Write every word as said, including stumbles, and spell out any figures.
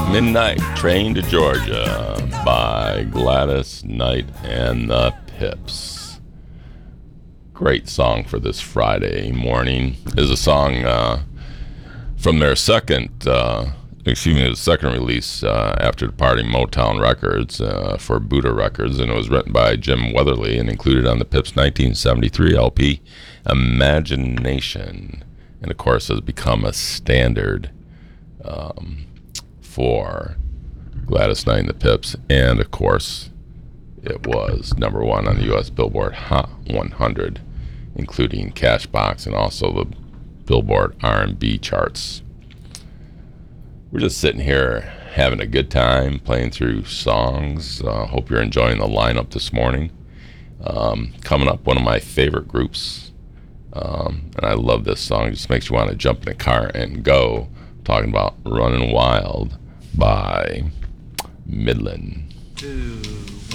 Midnight Train to Georgia by Gladys Knight and the Pips. Great song for this Friday morning. Is a song uh, from their second, uh, excuse me, the second release uh, after departing Motown Records uh, for Buddha Records, and it was written by Jim Weatherly and included on the Pips nineteen seventy-three L P, Imagination, and of course has become a standard um, for Gladys Knight and the Pips, and of course it was number one on the U S Billboard Hot one hundred, including Cashbox and also the Billboard R and B charts. We're just sitting here having a good time playing through songs. Uh, hope you're enjoying the lineup this morning. Um, coming up, one of my favorite groups, um, and I love this song. It just makes you want to jump in a car and go. Talking about Running Wild by Midland. Two.